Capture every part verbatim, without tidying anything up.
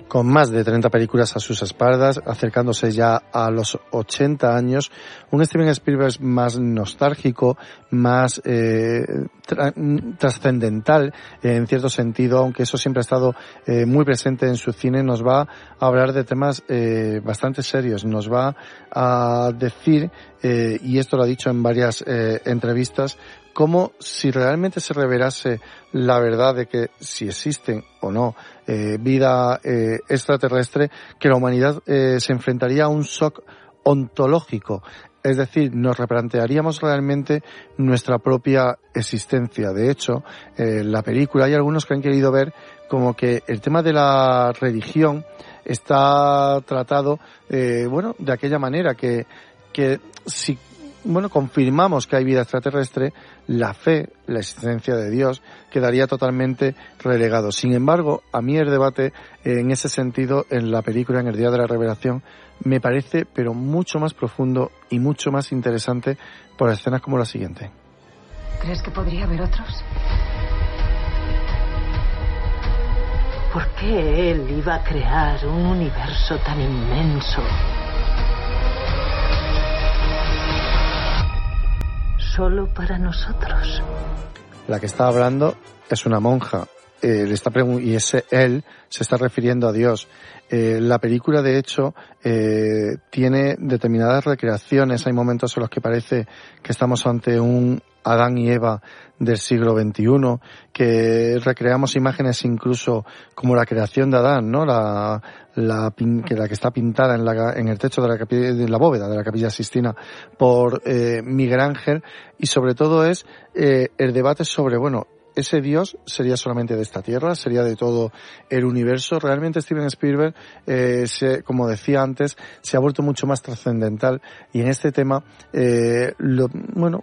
con más de treinta películas a sus espaldas, acercándose ya a los ochenta años, un Steven Spielberg más nostálgico, más eh, tra- trascendental en cierto sentido, aunque eso siempre ha estado eh, muy presente en su cine. Nos va a hablar de temas eh, bastante serios, nos va a decir, eh, y esto lo ha dicho en varias eh, entrevistas, como si realmente se revelase la verdad de que si existen o no eh, vida eh, extraterrestre, que la humanidad eh, se enfrentaría a un shock ontológico. Es decir, nos replantearíamos realmente nuestra propia existencia. De hecho, eh, la película, hay algunos que han querido ver como que el tema de la religión está tratado, eh, bueno, de aquella manera que, que si bueno, confirmamos que hay vida extraterrestre, la fe, la existencia de Dios, quedaría totalmente relegado. Sin embargo, a mí el debate, eh, en ese sentido, en la película, en el Día de la Revelación, me parece, pero mucho más profundo y mucho más interesante por escenas como la siguiente. ¿Crees que podría haber otros? ¿Por qué él iba a crear un universo tan inmenso solo para nosotros? La que está hablando es una monja. Eh, le está pregun- y ese él se está refiriendo a Dios. Eh, la película, de hecho, eh, tiene determinadas recreaciones. Hay momentos en los que parece que estamos ante un Adán y Eva del siglo veintiuno, que recreamos imágenes incluso como la creación de Adán, ¿no? La, la, que, la que está pintada en, la, en el techo de la, capilla, de la bóveda de la Capilla Sixtina por eh, Miguel Ángel, y sobre todo es eh, el debate sobre, bueno, ¿ese Dios sería solamente de esta tierra? ¿Sería de todo el universo? Realmente Steven Spielberg, eh, se, como decía antes, se ha vuelto mucho más trascendental, y en este tema, eh, lo, bueno,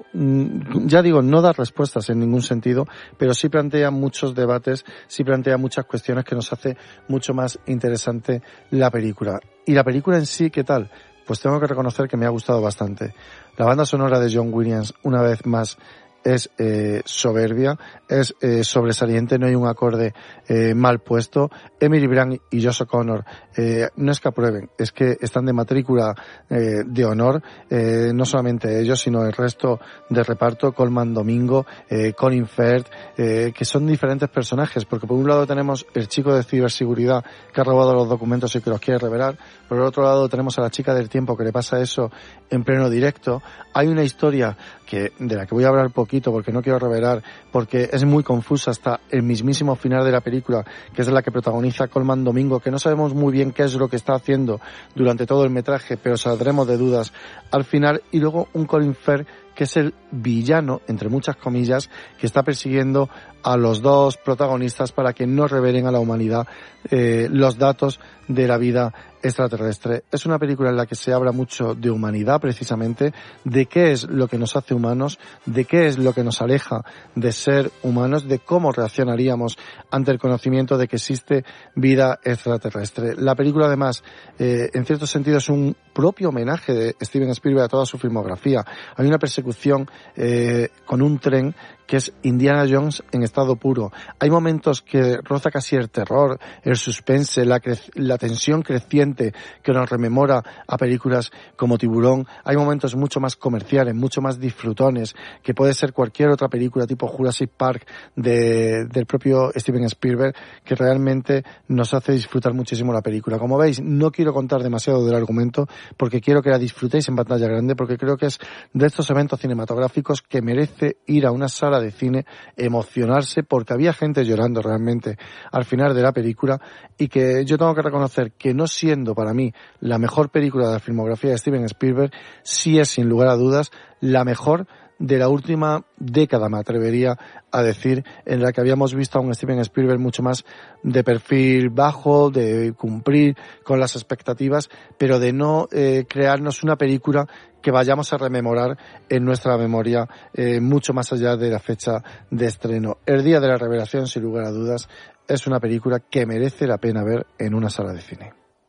ya digo, no da respuestas en ningún sentido, pero sí plantea muchos debates, sí plantea muchas cuestiones que nos hace mucho más interesante la película. Y la película en sí, ¿qué tal? Pues tengo que reconocer que me ha gustado bastante. La banda sonora de John Williams, una vez más, es eh, soberbia, es eh, sobresaliente, no hay un acorde eh, mal puesto. Emily Blunt y Josh O'Connor eh, no es que aprueben, es que están de matrícula eh, de honor, eh, no solamente ellos, sino el resto de reparto, Colman Domingo, eh, Colin Firth, eh, que son diferentes personajes, porque por un lado tenemos el chico de ciberseguridad que ha robado los documentos y que los quiere revelar, por el otro lado tenemos a la chica del tiempo que le pasa eso en pleno directo. Hay una historia que de la que voy a hablar poquito porque no quiero revelar, porque es muy confusa hasta el mismísimo final de la película, que es la que protagoniza Colman Domingo, que no sabemos muy bien qué es lo que está haciendo durante todo el metraje, pero saldremos de dudas al final. Y luego un Colin Firth, que es el villano, entre muchas comillas, que está persiguiendo a los dos protagonistas para que no revelen a la humanidad eh, los datos de la vida extraterrestre. Es una película en la que se habla mucho de humanidad, precisamente, de qué es lo que nos hace humanos, de qué es lo que nos aleja de ser humanos, de cómo reaccionaríamos ante el conocimiento de que existe vida extraterrestre. La película, además, eh, en cierto sentido, es un propio homenaje de Steven Spielberg a toda su filmografía. Hay una persecución eh, con un tren que es Indiana Jones en estado puro. Hay momentos que roza casi el terror, el suspense, la, cre- la tensión creciente que nos rememora a películas como Tiburón. Hay momentos mucho más comerciales, mucho más disfrutones, que puede ser cualquier otra película tipo Jurassic Park de, del propio Steven Spielberg, que realmente nos hace disfrutar muchísimo la película. Como veis, no quiero contar demasiado del argumento porque quiero que la disfrutéis en pantalla grande, porque creo que es de estos eventos cinematográficos que merece ir a una sala de cine, emocionarse, porque había gente llorando realmente al final de la película, y que yo tengo que reconocer que, no siendo para mí la mejor película de la filmografía de Steven Spielberg, sí es sin lugar a dudas la mejor de la última década, me atrevería a decir, en la que habíamos visto a un Steven Spielberg mucho más de perfil bajo, de cumplir con las expectativas, pero de no eh, crearnos una película que vayamos a rememorar en nuestra memoria eh, mucho más allá de la fecha de estreno. El Día de la Revelación, sin lugar a dudas, es una película que merece la pena ver en una sala de cine.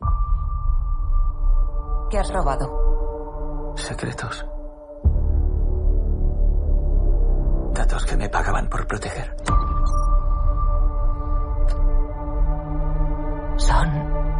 ¿Qué has robado? Secretos. Datos que me pagaban por proteger. Son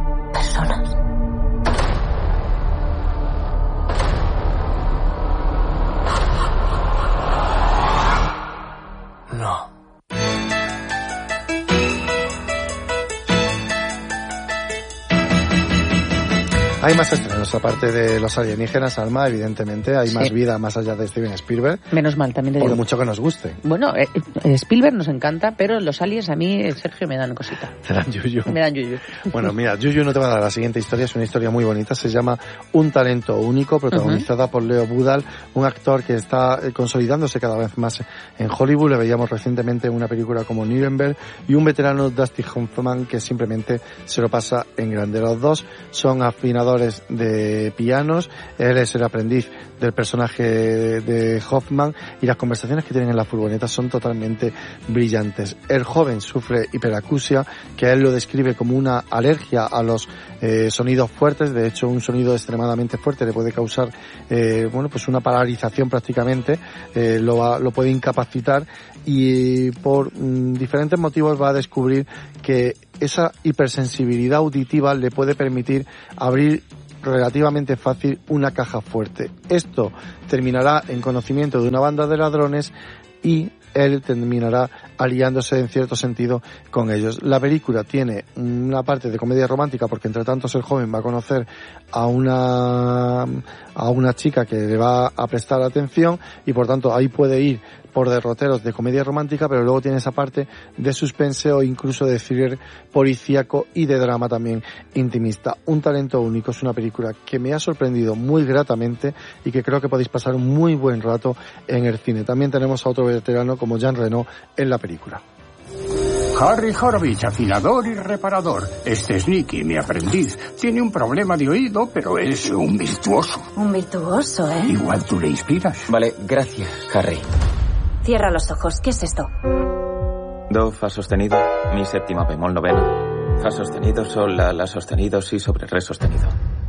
Hay más estrenos, aparte de los alienígenas, Alma, evidentemente. Hay sí. más vida más allá de Steven Spielberg. Menos mal, también te digo. Por mucho que nos guste. Bueno, eh, Spielberg nos encanta, pero los aliens a mí, Sergio, me dan cosita. Te dan yuyu. Me dan yuyu. Bueno, mira, yuyu no te va a dar la siguiente historia. Es una historia muy bonita. Se llama Un talento único, protagonizada uh-huh. por Leo Budal, un actor que está consolidándose cada vez más en Hollywood. Le veíamos recientemente en una película como Nuremberg, y un veterano, Dustin Hoffman, que simplemente se lo pasa en grande. Los dos son afinadores de pianos. Él es el aprendiz del personaje de Hoffman, y las conversaciones que tienen en la furgoneta son totalmente brillantes. El joven sufre hiperacusia, que él lo describe como una alergia a los eh, sonidos fuertes. De hecho, un sonido extremadamente fuerte le puede causar eh, bueno, pues una paralización prácticamente, eh, lo, va, lo puede incapacitar, y por mm, diferentes motivos va a descubrir que esa hipersensibilidad auditiva le puede permitir abrir relativamente fácil una caja fuerte. Esto terminará en conocimiento de una banda de ladrones, y él terminará aliándose en cierto sentido con ellos. La película tiene una parte de comedia romántica, porque entre tantos el joven va a conocer a una a una chica que le va a prestar atención, y por tanto ahí puede ir por derroteros de comedia romántica, pero luego tiene esa parte de suspense o incluso de thriller policíaco y de drama también intimista. Un talento único es una película que me ha sorprendido muy gratamente y que creo que podéis pasar un muy buen rato en el cine. También tenemos a otro veterano como Jean Reno en la película. Harry Horowitz, afinador y reparador. Este es Nicky, mi aprendiz. Tiene un problema de oído, pero es un virtuoso. Un virtuoso, ¿eh? Igual tú le inspiras. Vale, gracias, Harry. Cierra los ojos. ¿Qué es esto? Do, fa sostenido, mi séptima bemol noveno. Fa sostenido, sol, la, la sostenido, si sobre re sostenido.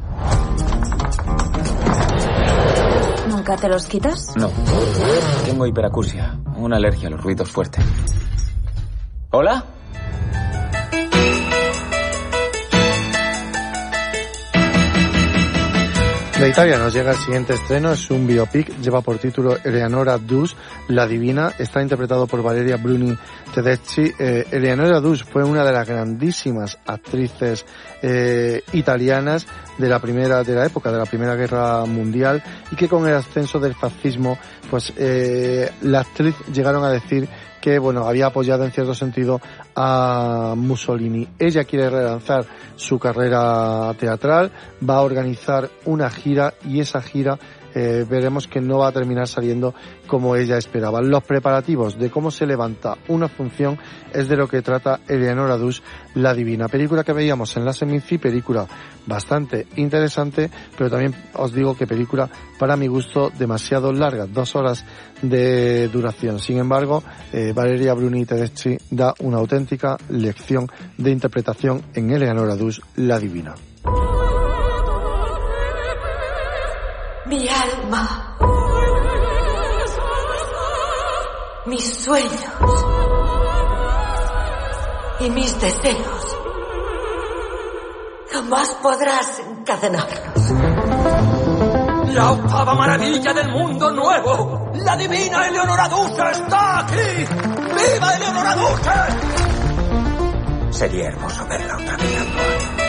¿Nunca te los quitas? No. Tengo hiperacusia, una alergia a los ruidos fuertes. ¿Hola? De Italia nos llega el siguiente estreno, es un biopic, lleva por título Eleonora Duse, la divina, está interpretado por Valeria Bruni Tedeschi. Eh, Eleonora Duse fue una de las grandísimas actrices eh, italianas de la primera, de la época de la Primera Guerra Mundial, y que con el ascenso del fascismo, pues eh, la actriz llegaron a decir que, bueno, había apoyado en cierto sentido a Mussolini. Ella quiere relanzar su carrera teatral, va a organizar una gira, y esa gira eh, veremos que no va a terminar saliendo como ella esperaba. Los preparativos de cómo se levanta una función es de lo que trata Eleonora Duse, la divina. Película que veíamos en la Seminci, película bastante interesante, pero también os digo que película, para mi gusto, demasiado larga, dos horas de duración. Sin embargo, eh, Valeria Bruni Tedeschi da una auténtica lección de interpretación en Eleonora Duse, la divina. Mi alma, mis sueños y mis deseos, jamás podrás encadenarlos. La octava maravilla del mundo nuevo, la divina Eleonora Duse está aquí. ¡Viva Eleonora Duse! Sería hermoso verla otra vez, amor.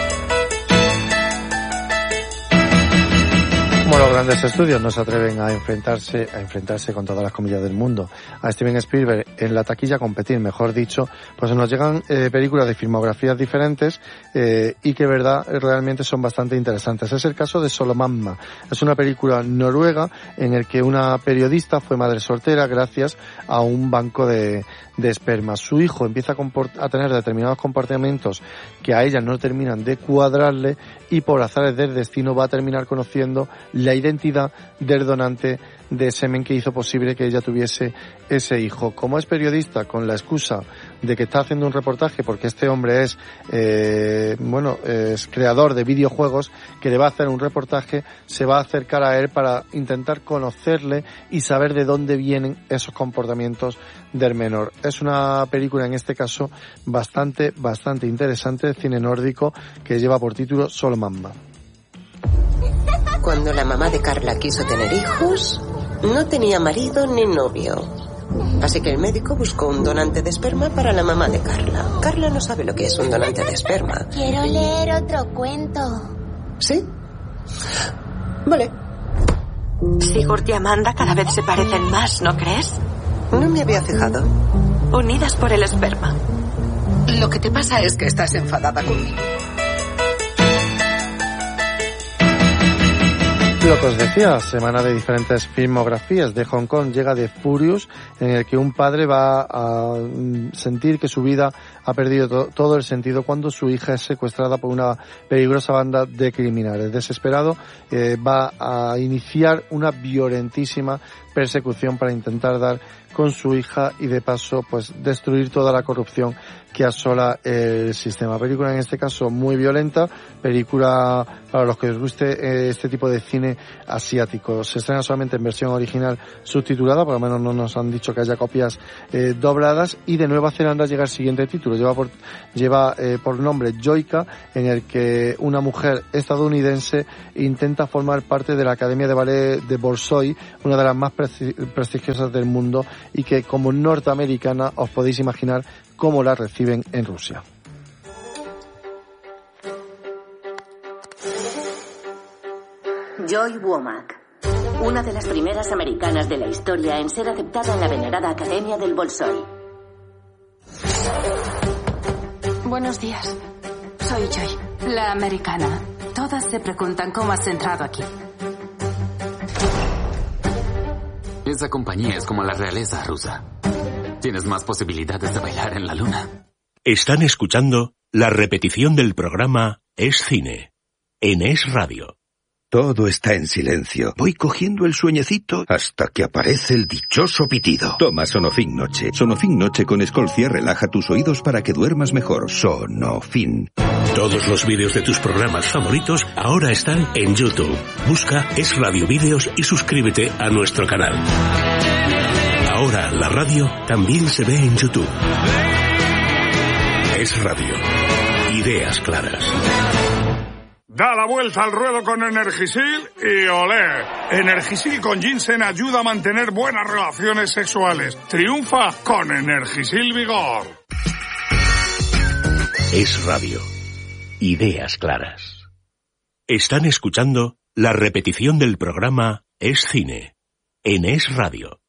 Como los grandes estudios no se atreven a enfrentarse, a enfrentarse con todas las comillas del mundo a Steven Spielberg en la taquilla, a competir, mejor dicho, pues nos llegan eh, películas de filmografías diferentes eh, y que, verdad, realmente son bastante interesantes. Es el caso de Solomamma. Es una película noruega en el que una periodista fue madre soltera gracias a un banco de, de esperma. Su hijo empieza a, comport- a tener determinados comportamientos que a ella no terminan de cuadrarle, y por azares del destino va a terminar conociendo la identidad del donante de semen que hizo posible que ella tuviese ese hijo. Como es periodista, con la excusa de que está haciendo un reportaje, porque este hombre es, eh, bueno, es creador de videojuegos, que le va a hacer un reportaje, se va a acercar a él para intentar conocerle y saber de dónde vienen esos comportamientos del menor. Es una película, en este caso, bastante, bastante interesante, de cine nórdico, que lleva por título Solomamma. Cuando la mamá de Carla quiso tener hijos, no tenía marido ni novio. Así que el médico buscó un donante de esperma para la mamá de Carla. Carla no sabe lo que es un donante de esperma. Quiero leer otro cuento. ¿Sí? Vale. Sigurd y Amanda cada vez se parecen más, ¿no crees? No me había fijado. Unidas por el esperma. Lo que te pasa es que estás enfadada conmigo. Lo que os decía, semana de diferentes filmografías. De Hong Kong llega The Furious, en el que un padre va a sentir que su vida ha perdido to- todo el sentido cuando su hija es secuestrada por una peligrosa banda de criminales. Desesperado, eh, va a iniciar una violentísima persecución para intentar dar con su hija y de paso pues destruir toda la corrupción que asola el sistema. Película en este caso muy violenta, película para los que os guste eh, este tipo de cine asiático. Se estrena solamente en versión original subtitulada, por lo menos no nos han dicho que haya copias eh, dobladas, y de Nueva Zelanda llega el siguiente título, lleva por, lleva eh, por nombre Joyka, en el que una mujer estadounidense intenta formar parte de la Academia de Ballet de Bolshoi, una de las más presti- prestigiosas del mundo, y que como norteamericana os podéis imaginar cómo la reciben en Rusia. Joy Womack, una de las primeras americanas de la historia en ser aceptada en la venerada Academia del Bolshoi. Buenos días. Soy Joy, la americana. Todas se preguntan cómo has entrado aquí. Esa compañía es como la realeza rusa. Tienes más posibilidades de bailar en la luna. Están escuchando la repetición del programa Es Cine, en Es Radio. Todo está en silencio. Voy cogiendo el sueñecito hasta que aparece el dichoso pitido. Toma Sonofin Noche. Sonofin Noche con Escolcia relaja tus oídos para que duermas mejor. Sonofin. Todos los vídeos de tus programas favoritos ahora están en YouTube. Busca Es Radio Vídeos y suscríbete a nuestro canal. Ahora la radio también se ve en YouTube. Es Radio. Ideas claras. Da la vuelta al ruedo con Energisil y olé. Energisil con ginseng ayuda a mantener buenas relaciones sexuales. Triunfa con Energisil Vigor. Es Radio. Ideas claras. Están escuchando la repetición del programa Es Cine, en Es Radio.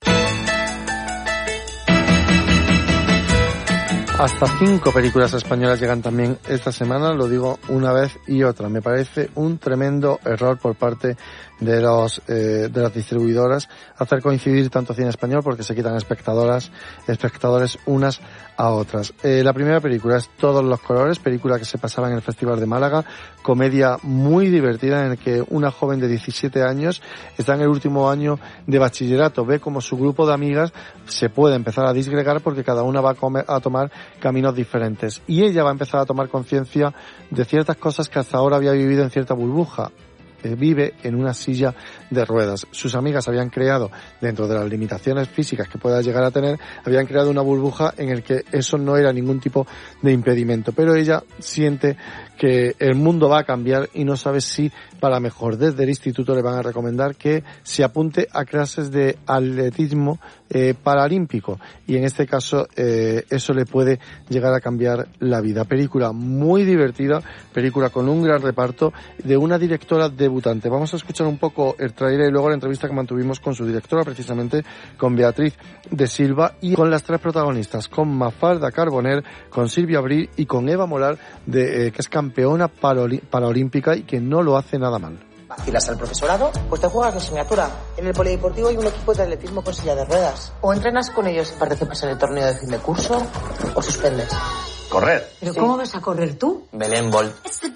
Hasta cinco películas españolas llegan también esta semana, lo digo una vez y otra. Me parece un tremendo error por parte de los eh, de las distribuidoras hacer coincidir tanto cine español, porque se quitan espectadoras, espectadores unas a otras. Eh, la primera película es Todos los colores, película que se pasaba en el Festival de Málaga, comedia muy divertida en la que una joven de diecisiete años está en el último año de bachillerato, ve como su grupo de amigas se puede empezar a disgregar porque cada una va a, comer, a tomar caminos diferentes, y ella va a empezar a tomar conciencia de ciertas cosas que hasta ahora había vivido en cierta burbuja. Vive en una silla de ruedas. Sus amigas habían creado, dentro de las limitaciones físicas que pueda llegar a tener, habían creado una burbuja en el que eso no era ningún tipo de impedimento, pero ella siente que el mundo va a cambiar y no sabe si para mejor. Desde el instituto le van a recomendar que se apunte a clases de atletismo eh, paralímpico, y en este caso eh, eso le puede llegar a cambiar la vida. Película muy divertida, película con un gran reparto, de una directora debutante. Vamos a escuchar un poco el trailer y luego la entrevista que mantuvimos con su directora, precisamente con Beatriz de Silva, y con las tres protagonistas, con Mafalda Carboner, con Silvia Abril y con Eva Molar, de, eh, que es campeona paraolímpica y que no lo hace nada mal. ¿Vacilas al profesorado? Pues te juegas de asignatura. En el polideportivo hay un equipo de atletismo con silla de ruedas. O entrenas con ellos y participas en el torneo de fin de curso, o suspendes. ¿Correr? ¿Pero sí. ¿Cómo vas a correr tú? Belén Bolt.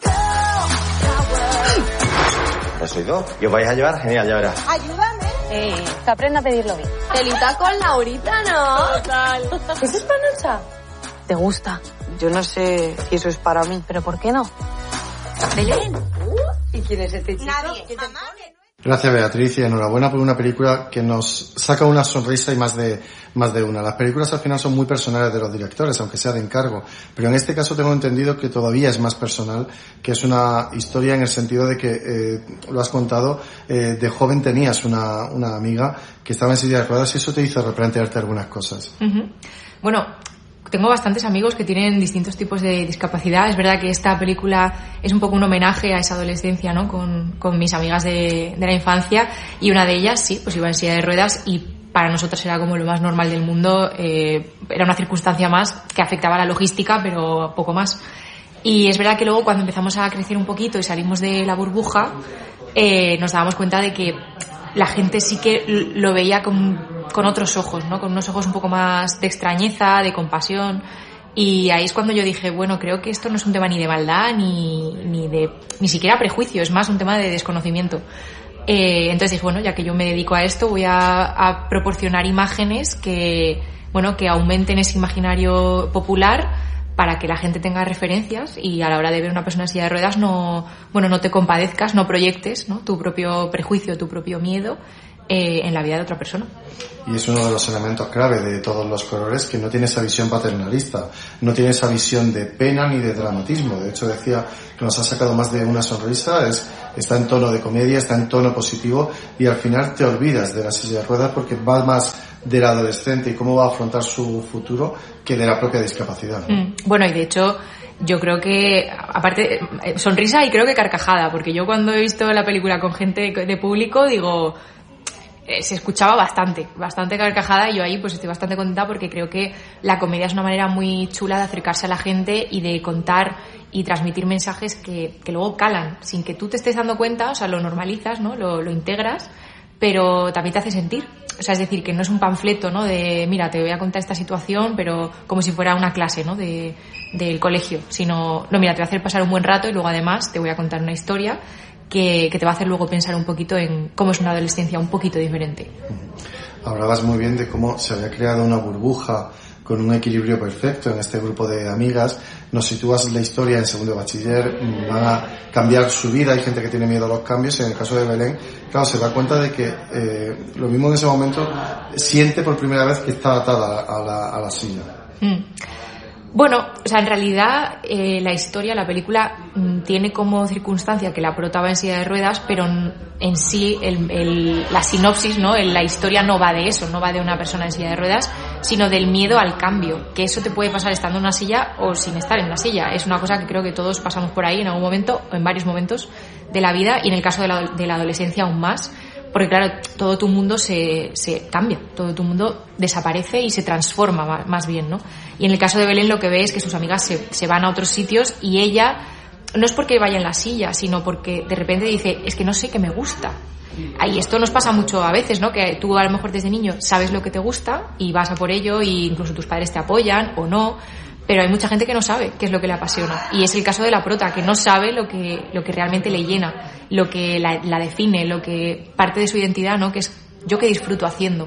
¿Has oído? ¿Y os vais a llevar? Genial, ya verás. ¡Ayúdame! Eh, que aprenda a pedirlo bien. Telita con Laurita, ¿no? Total. ¿Eso es panocha? ¿Te gusta? Yo no sé si eso es para mí. ¿Pero por qué no? Belén. ¿Y quién es este chico? Nadie. Gracias, Beatriz, y enhorabuena por una película que nos saca una sonrisa y más de más de una. Las películas al final son muy personales de los directores, aunque sea de encargo, pero en este caso tengo entendido que todavía es más personal, que es una historia en el sentido de que, eh, lo has contado, eh, de joven tenías una, una amiga que estaba en silla de ruedas y eso te hizo replantearte algunas cosas. Uh-huh. Bueno, tengo bastantes amigos que tienen distintos tipos de discapacidad. Es verdad que esta película es un poco un homenaje a esa adolescencia, ¿no? Con, con mis amigas de, de la infancia, y una de ellas, sí, pues iba en silla de ruedas y para nosotras era como lo más normal del mundo. Eh, era una circunstancia más que afectaba a la logística, pero poco más. Y es verdad que luego cuando empezamos a crecer un poquito y salimos de la burbuja, eh, nos dábamos cuenta de que la gente sí que lo veía con, con otros ojos, ¿no? Con unos ojos un poco más de extrañeza, de compasión. Y ahí es cuando yo dije, bueno, creo que esto no es un tema ni de maldad ni, ni de ni siquiera prejuicio, es más un tema de desconocimiento. Eh, entonces dije, bueno, ya que yo me dedico a esto, voy a, a proporcionar imágenes que, bueno, que aumenten ese imaginario popular, para que la gente tenga referencias y a la hora de ver una persona en silla de ruedas no, bueno, no te compadezcas, no proyectes, ¿no? Tu propio prejuicio, tu propio miedo eh, en la vida de otra persona. Y es uno de los elementos clave de Todos los colores, que no tiene esa visión paternalista, no tiene esa visión de pena ni de dramatismo. De hecho, decía que nos ha sacado más de una sonrisa, es, está en tono de comedia, está en tono positivo, y al final te olvidas de la silla de ruedas porque va más del adolescente y cómo va a afrontar su futuro que de la propia discapacidad, ¿no? Mm. Bueno, y de hecho yo creo que, aparte, sonrisa y creo que carcajada, porque yo cuando he visto la película con gente de público digo, eh, se escuchaba bastante, bastante carcajada, y yo ahí pues estoy bastante contenta porque creo que la comedia es una manera muy chula de acercarse a la gente y de contar y transmitir mensajes que, que luego calan, sin que tú te estés dando cuenta, o sea, lo normalizas, ¿no? Lo, lo integras, pero también te hace sentir. O sea, es decir, que no es un panfleto, ¿no? De, mira, te voy a contar esta situación, pero como si fuera una clase, ¿no? De, del colegio. Sino, no, mira, te voy a hacer pasar un buen rato y luego además te voy a contar una historia que, que te va a hacer luego pensar un poquito en cómo es una adolescencia un poquito diferente. Hablabas muy bien de cómo se había creado una burbuja con un equilibrio perfecto en este grupo de amigas. Nos sitúas la historia en segundo de bachiller, van a cambiar su vida, hay gente que tiene miedo a los cambios, y en el caso de Belén, claro, se da cuenta de que eh, lo mismo en ese momento siente por primera vez que está atada a la, a la silla. Mm. Bueno, o sea, en realidad eh, la historia, la película mm, tiene como circunstancia que la prota va en silla de ruedas, pero en, en sí el, el, la sinopsis, ¿no? El, la historia no va de eso, no va de una persona en silla de ruedas, sino del miedo al cambio, que eso te puede pasar estando en una silla o sin estar en una silla. Es una cosa que creo que todos pasamos por ahí en algún momento o en varios momentos de la vida, y en el caso de la, de la adolescencia aún más, porque claro, todo tu mundo se, se cambia, todo tu mundo desaparece y se transforma más bien, ¿no? Y en el caso de Belén lo que ve es que sus amigas se, se van a otros sitios, y ella no es porque vaya en la silla, sino porque de repente dice, es que no sé qué me gusta. Y esto nos pasa mucho a veces, ¿no? Que tú a lo mejor desde niño sabes lo que te gusta y vas a por ello, y incluso tus padres te apoyan o no, pero hay mucha gente que no sabe qué es lo que le apasiona, y es el caso de la prota, que no sabe lo que, lo que realmente le llena, lo que la, la define, lo que parte de su identidad, ¿no? Que es yo que disfruto haciendo.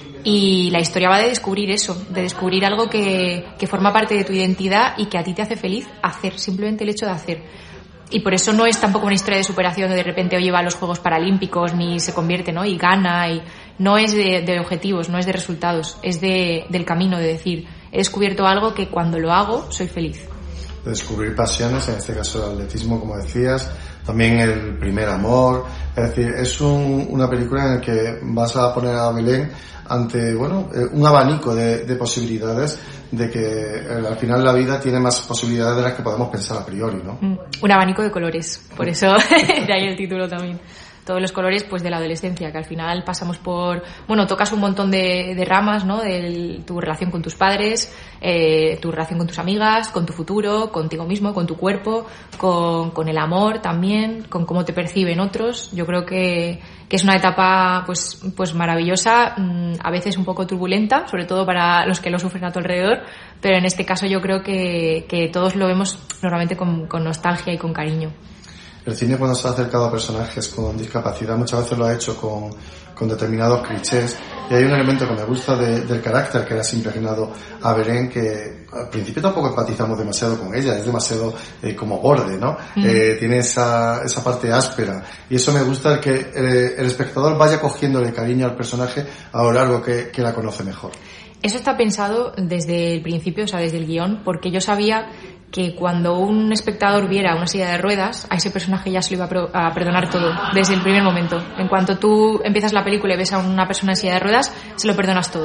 Y la historia va de descubrir eso, de descubrir algo que, que forma parte de tu identidad y que a ti te hace feliz hacer, simplemente el hecho de hacer. Y por eso no es tampoco una historia de superación de de repente hoy va a los Juegos Paralímpicos, ni se convierte, ¿no? Y gana, y no es de, de objetivos, no es de resultados, es de, del camino, de decir, he descubierto algo que cuando lo hago soy feliz. De descubrir pasiones, en este caso el atletismo, como decías, también el primer amor. Es decir, es un, una película en la que vas a poner a Belén ante, bueno, un abanico de, de posibilidades, de que al final la vida tiene más posibilidades de las que podemos pensar a priori, ¿no? Mm, un abanico de colores, por eso de ahí el título también. Todos los colores, pues, de la adolescencia, que al final pasamos por, bueno, tocas un montón de, de ramas, ¿no? De tu relación con tus padres, eh, tu relación con tus amigas, con tu futuro, contigo mismo, con tu cuerpo, con, con el amor también, con cómo te perciben otros. Yo creo que, que es una etapa, pues, pues maravillosa, a veces un poco turbulenta, sobre todo para los que lo sufren a tu alrededor, pero en este caso yo creo que, que todos lo vemos normalmente con, con nostalgia y con cariño. El cine, cuando se ha acercado a personajes con discapacidad, muchas veces lo ha hecho con, con determinados clichés, y hay un elemento que me gusta de, del carácter que le has impregnado a Belén, que al principio tampoco empatizamos demasiado con ella, es demasiado eh, como borde, ¿no? Mm. Eh, tiene esa, esa parte áspera, y eso me gusta, que eh, el espectador vaya cogiéndole cariño al personaje a lo largo que, que la conoce mejor. Eso está pensado desde el principio, o sea, desde el guión, porque yo sabía que cuando un espectador viera una silla de ruedas, a ese personaje ya se lo iba a, pro- a perdonar todo, desde el primer momento. En cuanto tú empiezas la película y ves a una persona en silla de ruedas, se lo perdonas todo.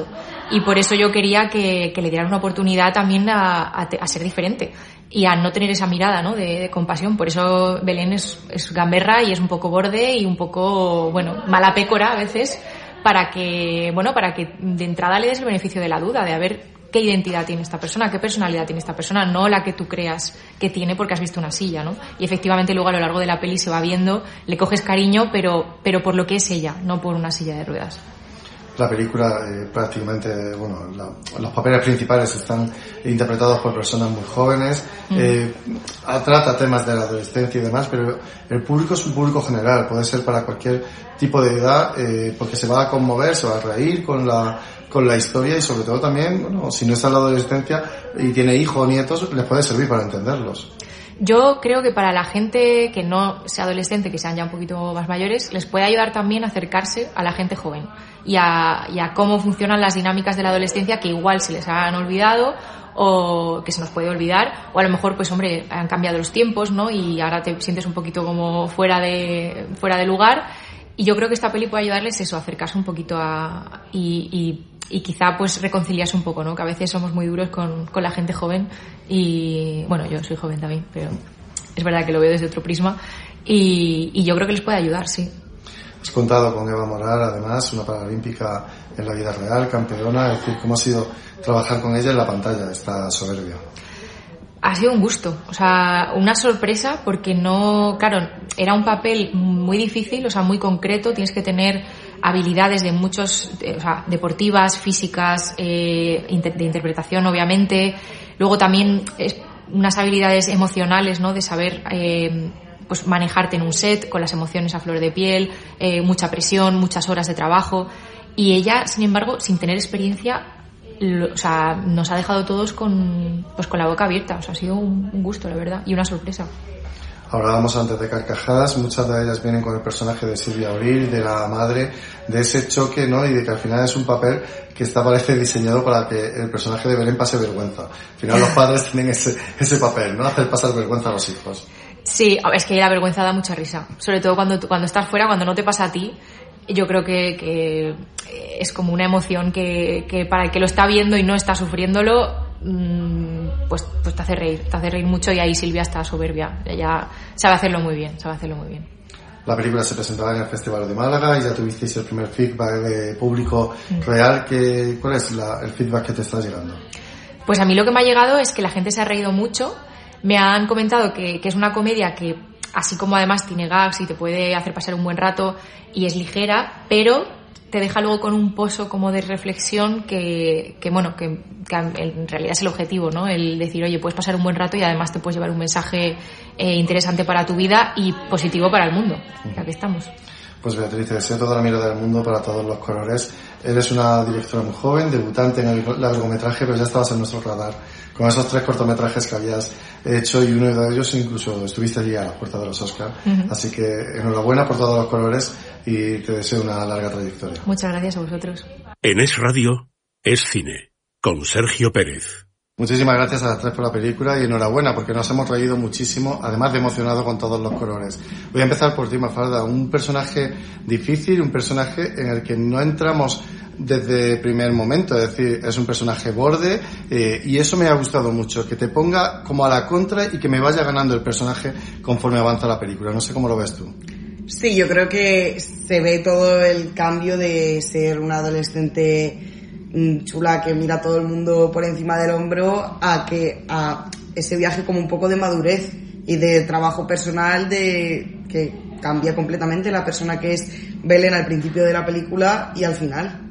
Y por eso yo quería que, que le dieran una oportunidad también a, a, a ser diferente y a no tener esa mirada, ¿no?, de, de compasión. Por eso Belén es, es gamberra y es un poco borde y un poco, bueno, mala pécora a veces, para que, bueno, para que de entrada le des el beneficio de la duda, de a ver qué identidad tiene esta persona, qué personalidad tiene esta persona, no la que tú creas que tiene porque has visto una silla, ¿no? Y efectivamente luego a lo largo de la peli se va viendo, le coges cariño, pero, pero por lo que es ella, no por una silla de ruedas. La película eh, prácticamente, bueno, la, los papeles principales están interpretados por personas muy jóvenes, mm. eh, trata temas de la adolescencia y demás, pero el público es un público general, puede ser para cualquier tipo de edad, eh, porque se va a conmover, se va a reír con la con la historia y sobre todo también, bueno, si no está en la adolescencia y tiene hijos o nietos, les puede servir para entenderlos. Yo creo que para la gente que no sea adolescente, que sean ya un poquito más mayores, les puede ayudar también a acercarse a la gente joven y a, y a cómo funcionan las dinámicas de la adolescencia que igual se les han olvidado o que se nos puede olvidar, o a lo mejor, pues hombre, han cambiado los tiempos, ¿no? Y ahora te sientes un poquito como fuera de, fuera de lugar. Y yo creo que esta peli puede ayudarles eso, a acercarse un poquito a, y, y y quizá pues reconciliarse un poco, ¿no? Que a veces somos muy duros con, con la gente joven y, bueno, yo soy joven también, pero es verdad que lo veo desde otro prisma y, y yo creo que les puede ayudar, sí. Has contado con Eva Moral, además, una paralímpica en la vida real, campeona, es decir, ¿cómo ha sido trabajar con ella en la pantalla, esta soberbia? Ha sido un gusto, o sea, una sorpresa porque no, claro, era un papel muy difícil, o sea, muy concreto, tienes que tener habilidades de muchos, de, o sea, deportivas, físicas, eh, inter, de interpretación, obviamente. Luego también es unas habilidades emocionales, ¿no? De saber, eh, pues manejarte en un set con las emociones a flor de piel, eh, mucha presión, muchas horas de trabajo. Y ella, sin embargo, sin tener experiencia, lo, o sea, nos ha dejado todos con, pues con la boca abierta. O sea, ha sido un, un gusto, la verdad, y una sorpresa. Hablábamos antes de carcajadas, muchas de ellas vienen con el personaje de Silvia Abril, de la madre, de ese choque, ¿no? Y de que al final es un papel que está, parece, diseñado para que el personaje de Belén pase vergüenza. Al final los padres tienen ese, ese papel, ¿no? Hacer pasar vergüenza a los hijos. Sí, es que la vergüenza da mucha risa. Sobre todo cuando, cuando estás fuera, cuando no te pasa a ti. Yo creo que, que es como una emoción que, que para el que lo está viendo y no está sufriéndolo, pues, pues te hace reír, te hace reír mucho y ahí Silvia está soberbia, ella sabe hacerlo muy bien, sabe hacerlo muy bien. La película se presentaba en el Festival de Málaga y ya tuvisteis el primer feedback de público mm. real. Que, ¿cuál es la, el feedback que te está llegando? Pues a mí lo que me ha llegado es que la gente se ha reído mucho, me han comentado que, que es una comedia que, así como además tiene gags y te puede hacer pasar un buen rato y es ligera, pero te deja luego con un pozo como de reflexión que, que bueno, que, que en realidad es el objetivo, ¿no? El decir, oye, puedes pasar un buen rato y además te puedes llevar un mensaje eh, interesante para tu vida y positivo para el mundo. Uh-huh. Aquí estamos. Pues Beatriz, te deseo toda la mirada del mundo para todos los colores. Eres una directora muy joven, debutante en el largometraje, pero ya estabas en nuestro radar con esos tres cortometrajes que habías hecho y uno de ellos incluso estuviste allí a la puerta de los Oscar. Uh-huh. Así que enhorabuena por todos los colores y te deseo una larga trayectoria. Muchas gracias a vosotros. En Es Radio, Es Cine, con Sergio Pérez. Muchísimas gracias a las tres por la película y enhorabuena porque nos hemos reído muchísimo, además de emocionado con todos los colores. Voy a empezar por ti, Mafalda, un personaje difícil, un personaje en el que no entramos desde el primer momento, es decir, es un personaje borde eh, y eso me ha gustado mucho, que te ponga como a la contra y que me vaya ganando el personaje conforme avanza la película. No sé cómo lo ves tú. Sí, yo creo que se ve todo el cambio de ser una adolescente chula que mira a todo el mundo por encima del hombro a que a ese viaje como un poco de madurez y de trabajo personal de que cambia completamente la persona que es Belén al principio de la película y al final.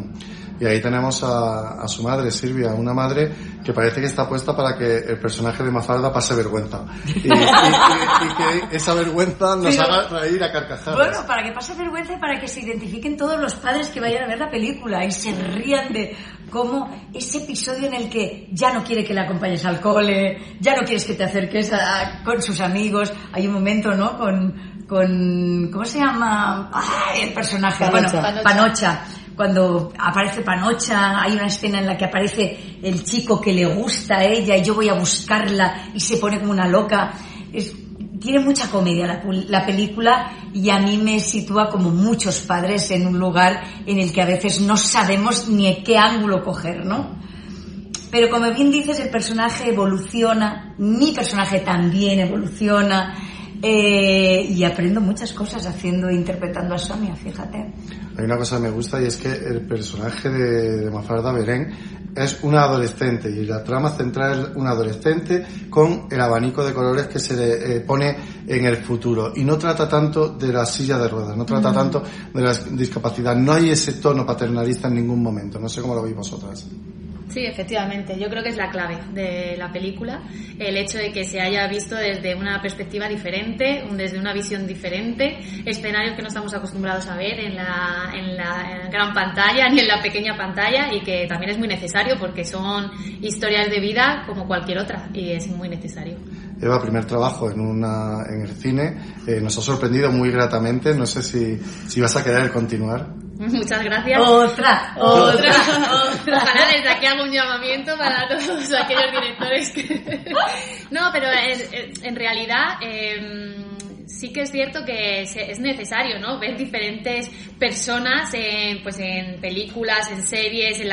Y ahí tenemos a, a su madre, Silvia, una madre que parece que está puesta para que el personaje de Mafalda pase vergüenza. Y, y, y, y que esa vergüenza nos Pero, haga reír a carcajadas. Bueno, para que pase vergüenza y para que se identifiquen todos los padres que vayan a ver la película y se rían de cómo ese episodio en el que ya no quiere que le acompañes al cole, ya no quieres que te acerques a, con sus amigos. Hay un momento, ¿no? Con, con ¿cómo se llama? Ay, el personaje. Panocha. Bueno, Panocha. Panocha. Cuando aparece Panocha, hay una escena en la que aparece el chico que le gusta a ella y yo voy a buscarla y se pone como una loca. Es, tiene mucha comedia la, la película y a mí me sitúa como muchos padres en un lugar en el que a veces no sabemos ni a qué ángulo coger, ¿no? Pero como bien dices, el personaje evoluciona, mi personaje también evoluciona, eh, y aprendo muchas cosas haciendo e interpretando a Sonia, fíjate. Hay una cosa que me gusta y es que el personaje de, de Mafalda Beren es una adolescente y la trama central es una adolescente con el abanico de colores que se le eh, pone en el futuro y no trata tanto de la silla de ruedas, no trata mm. tanto de la discapacidad, no hay ese tono paternalista en ningún momento, no sé cómo lo veis vosotras. Sí, efectivamente. Yo creo que es la clave de la película, el hecho de que se haya visto desde una perspectiva diferente, desde una visión diferente, escenarios que no estamos acostumbrados a ver en la, en la gran pantalla ni en la pequeña pantalla, y que también es muy necesario porque son historias de vida como cualquier otra y es muy necesario. Eva, primer trabajo en una en el cine, eh, nos ha sorprendido muy gratamente, no sé si, si vas a querer continuar. Muchas gracias. Otra, otra, otra. Ojalá desde aquí hago un llamamiento para todos aquellos directores que... No, pero en, en realidad eh, sí que es cierto que es necesario, ¿no? Ver diferentes personas en, pues en películas, en series, en la